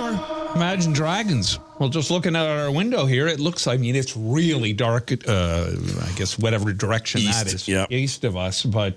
more Imagine Dragons. Well, just looking out our window here, it looks, it's really dark, I guess, whatever direction East, that is. yeah. East of us. But,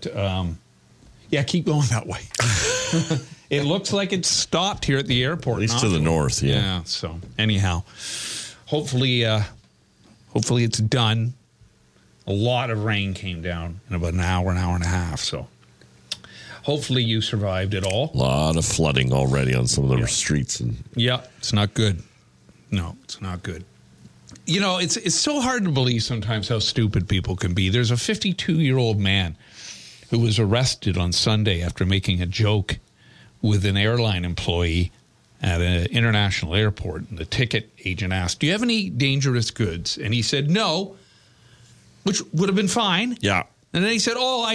keep going that way. It looks like it's stopped here at the airport. At least to the north, yeah. Yeah, so anyhow, hopefully it's done. A lot of rain came down in about an hour and a half, so hopefully you survived it all. A lot of flooding already on some of the streets. Yeah, it's not good. No, it's not good. It's so hard to believe sometimes how stupid people can be. There's a 52-year-old man who was arrested on Sunday after making a joke with an airline employee at an international airport. And the ticket agent asked, "Do you have any dangerous goods?" And he said, "No," which would have been fine. Yeah. And then he said, "Oh,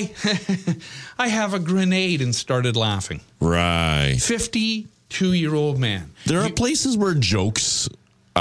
I have a grenade," and started laughing. Right. 52-year-old man. There are places where jokes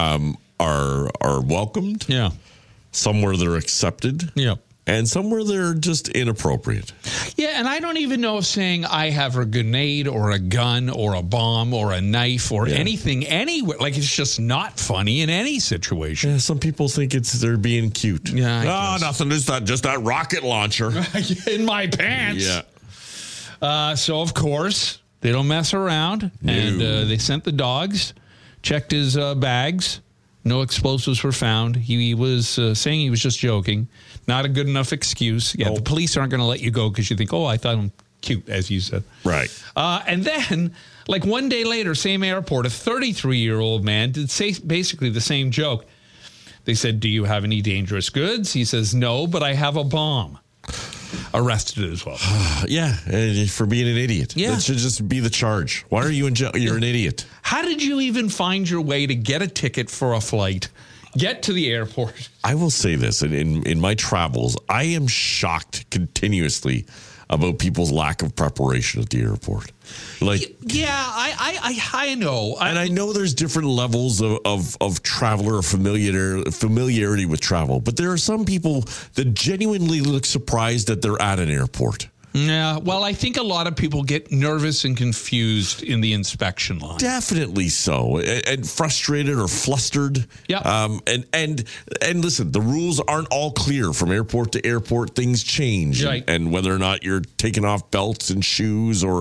are welcomed. Yeah. Some where they're accepted. Yeah. And some where they're just inappropriate. Yeah, and I don't even know if saying I have a grenade or a gun or a bomb or a knife or anything anywhere, like it's just not funny in any situation. Yeah, some people think they're being cute. Yeah, nothing. It's not just that rocket launcher. In my pants. Yeah. So, of course, they don't mess around. No. And they sent the dogs, checked his bags. No explosives were found. He was saying he was just joking. Not a good enough excuse. Yeah, the police aren't going to let you go because you think, I thought I'm cute, as you said. Right. And then, like one day later, same airport, a 33-year-old man did say basically the same joke. They said, "Do you have any dangerous goods?" He says, "No, but I have a bomb." Arrested as well. Yeah, for being an idiot. Yeah. That should just be the charge. Why are you in jail? You're an idiot. How did you even find your way to get a ticket for a flight, get to the airport? I will say this, in my travels, I am shocked continuously about people's lack of preparation at the airport. I know. And I know there's different levels of traveler familiarity with travel, but there are some people that genuinely look surprised that they're at an airport. Yeah, well, I think a lot of people get nervous and confused in the inspection line. Definitely so, and frustrated or flustered. Yeah. And listen, the rules aren't all clear from airport to airport. Things change, right. And whether or not you're taking off belts and shoes or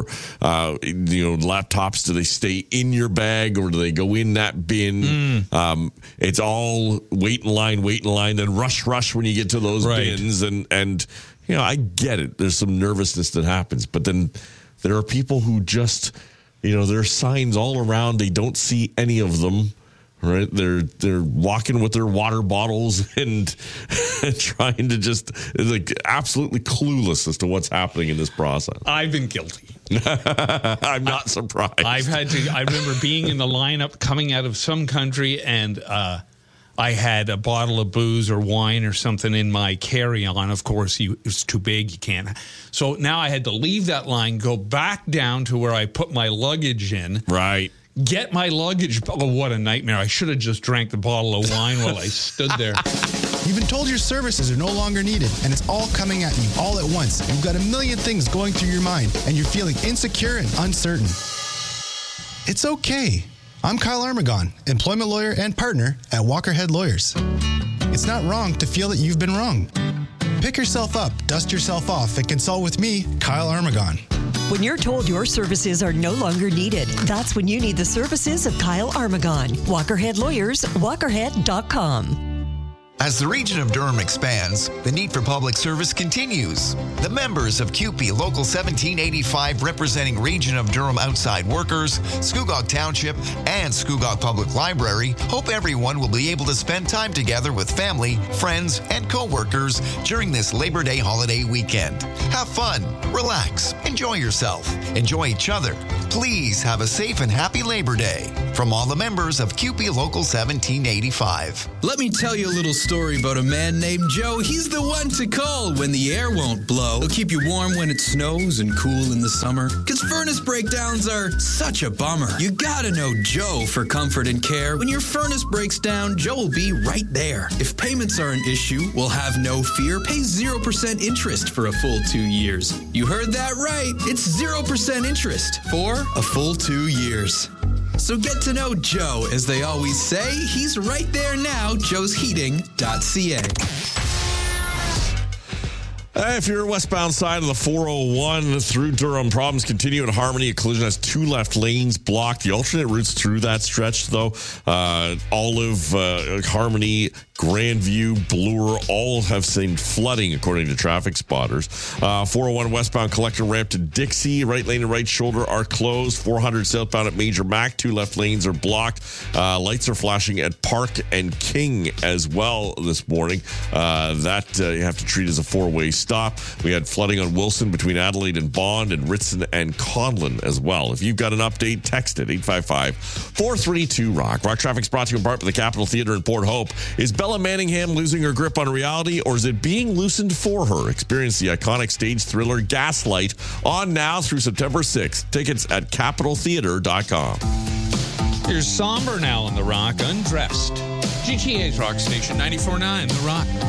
laptops, do they stay in your bag or do they go in that bin? It's all wait in line, then rush when you get to those bins, and. I get it. There's some nervousness that happens, but then there are people who just, there are signs all around. They don't see any of them, right? They're walking with their water bottles and trying to just absolutely clueless as to what's happening in this process. I've been guilty. I'm not surprised. I remember being in the lineup coming out of some country and, I had a bottle of booze or wine or something in my carry-on. Of course, it was too big. You can't. So now I had to leave that line, go back down to where I put my luggage in. Right. Get my luggage. Oh, what a nightmare. I should have just drank the bottle of wine while I stood there. You've been told your services are no longer needed, and it's all coming at you all at once. You've got a million things going through your mind, and you're feeling insecure and uncertain. It's okay. I'm Kyle Armagon, employment lawyer and partner at Walkerhead Lawyers. It's not wrong to feel that you've been wrong. Pick yourself up, dust yourself off, and consult with me, Kyle Armagon. When you're told your services are no longer needed, that's when you need the services of Kyle Armagon. Walkerhead Lawyers, walkerhead.com. As the region of Durham expands, the need for public service continues. The members of CUPE Local 1785 representing Region of Durham outside workers, Scugog Township, and Scugog Public Library hope everyone will be able to spend time together with family, friends, and co-workers during this Labor Day holiday weekend. Have fun, relax, enjoy yourself, enjoy each other. Please have a safe and happy Labor Day. From all the members of CUPE Local 1785. Let me tell you a little story about a man named Joe. He's the one to call when the air won't blow. He'll keep you warm when it snows and cool in the summer. Because furnace breakdowns are such a bummer. You gotta know Joe for comfort and care. When your furnace breaks down, Joe will be right there. If payments are an issue, we'll have no fear. Pay 0% interest for a full 2 years. You heard that right. It's 0% interest for a full 2 years. So get to know Joe. As they always say, he's right there now, joesheating.ca. If you're westbound side of the 401 through Durham, problems continue at Harmony. A collision has 2 left lanes blocked. The alternate routes through that stretch, though, Olive, Harmony, Grandview, Bloor, all have seen flooding, according to traffic spotters. 401 westbound collector ramp to Dixie. Right lane and right shoulder are closed. 400 southbound at Major Mac. 2 left lanes are blocked. Lights are flashing at Park and King as well this morning. That you have to treat as a 4-way stop. We had flooding on Wilson between Adelaide and Bond and Ritson and Conlin as well. If you've got an update, text it 855-432-ROCK. Rock Traffic's brought to you in part by the Capitol Theatre in Port Hope. Is Bella Manningham losing her grip on reality, or is it being loosened for her? Experience the iconic stage thriller Gaslight on now through September 6th. Tickets at capitaltheatre.com. Here's Somber now on The Rock, Undressed. GTA's Rock Station 94.9, The Rock.